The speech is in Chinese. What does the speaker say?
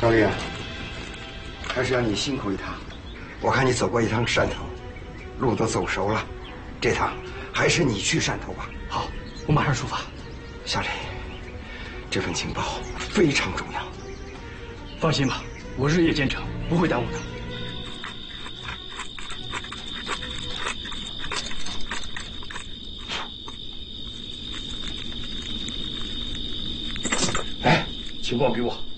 赵丽，还是让你辛苦一趟。我看你走过一趟汕头，路都走熟了，这趟还是你去汕头吧。 好，我马上出发。 小李，这份情报非常重要。 放心吧，我日夜兼程，不会耽误的。哎，情报给我。